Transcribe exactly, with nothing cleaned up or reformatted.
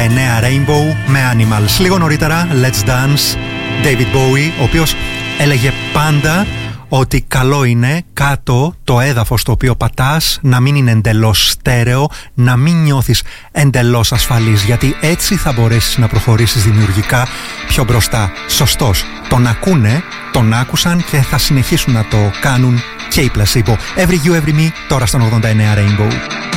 εννέα Rainbow με Animals. Λίγο νωρίτερα Let's Dance, David Bowie, ο οποίος έλεγε πάντα ότι καλό είναι κάτω το έδαφος το οποίο πατάς να μην είναι εντελώς στέρεο, να μην νιώθεις εντελώς ασφαλής, γιατί έτσι θα μπορέσεις να προχωρήσεις δημιουργικά πιο μπροστά. Σωστός. Τον ακούνε, τον άκουσαν και θα συνεχίσουν να το κάνουν και οι Placebo. Every You, Every Me, τώρα στον ογδόντα εννέα Rainbow.